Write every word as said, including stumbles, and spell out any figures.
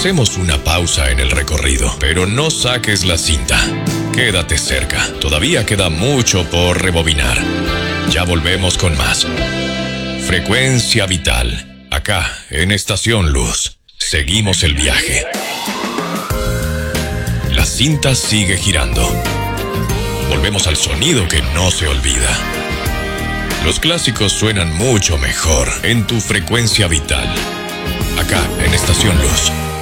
Hacemos una pausa en el recorrido, pero no saques la cinta. Quédate cerca, todavía queda mucho por rebobinar. Ya volvemos con más. Frecuencia Vital, acá en Estación Luz. Seguimos el viaje. La cinta sigue girando. Volvemos al sonido que no se olvida. Los clásicos suenan mucho mejor en tu Frecuencia Vital. Acá en Estación Luz.